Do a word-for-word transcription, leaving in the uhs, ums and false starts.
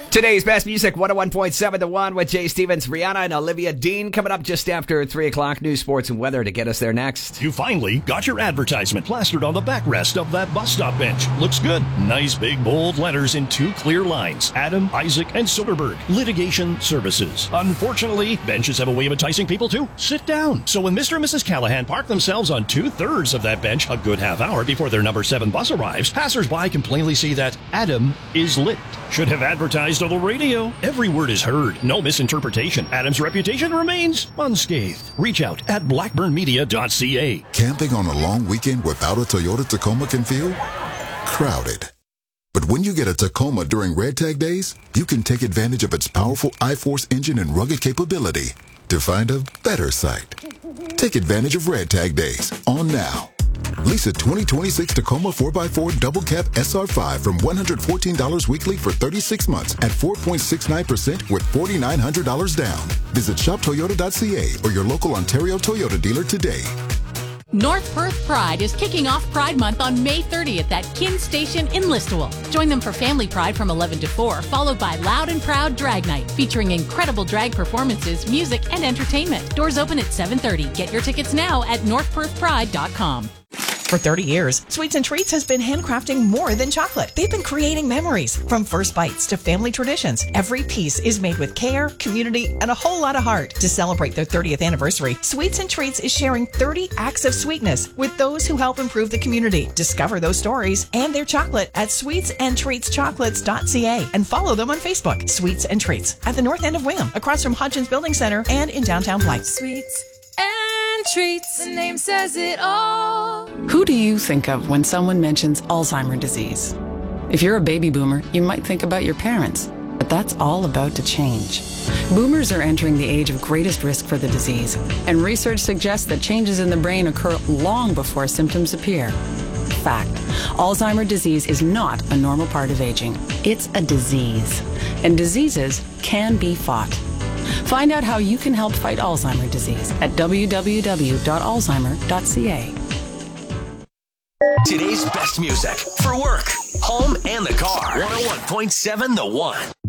Today's best music, one oh one point seven The One with Jay Stevens, Rihanna, and Olivia Dean. Coming up just after three o'clock, news, sports, and weather to get us there next. You finally got your advertisement plastered on the backrest of that bus stop bench. Looks good. Nice big bold letters in two clear lines. Adam, Isaac, and Soderberg. Litigation Services. Unfortunately, benches have a way of enticing people to sit down. So when Mister and Missus Callahan park themselves on two-thirds of that bench a good half hour before their number seven bus arrives, passers-by can plainly see that Adam is lit. Should have advertised on the radio. Every word is heard. No misinterpretation. Adam's reputation remains unscathed. Reach out at blackburn media dot c a. Camping on a long weekend without a Toyota Tacoma can feel crowded. But when you get a Tacoma during Red Tag Days, you can take advantage of its powerful I-Force engine and rugged capability to find a better site. Take advantage of Red Tag Days on now. Lease a twenty twenty-six Tacoma four by four Double Cab S R five from one hundred fourteen dollars weekly for thirty-six months at four point six nine percent with four thousand nine hundred dollars down. Visit shop toyota dot c a or your local Ontario Toyota dealer today. North Perth Pride is kicking off Pride Month on May thirtieth at Kin Station in Listowel. Join them for Family Pride from eleven to four, followed by Loud and Proud Drag Night, featuring incredible drag performances, music, and entertainment. Doors open at seven thirty. Get your tickets now at north perth pride dot com. For thirty years, Sweets and Treats has been handcrafting more than chocolate. They've been creating memories, from first bites to family traditions. Every piece is made with care, community, and a whole lot of heart. To celebrate their thirtieth anniversary, Sweets and Treats is sharing thirty acts of sweetness with those who help improve the community. Discover those stories and their chocolate at sweets and treats chocolates dot c a and follow them on Facebook. Sweets and Treats at the north end of Wingham, across from Hodgins Building Center and in downtown Blythe. Sweets and Treats, the name says it all. Who do you think of when someone mentions Alzheimer's disease? If you're a baby boomer, you might think about your parents, but that's all about to change. Boomers are entering the age of greatest risk for the disease, and research suggests that changes in the brain occur long before symptoms appear. Fact: Alzheimer's disease is not a normal part of aging. It's a disease, and diseases can be fought. Find out how you can help fight Alzheimer's disease at w w w dot alzheimer dot c a. Today's best music for work, home, and the car. one oh one point seven The One.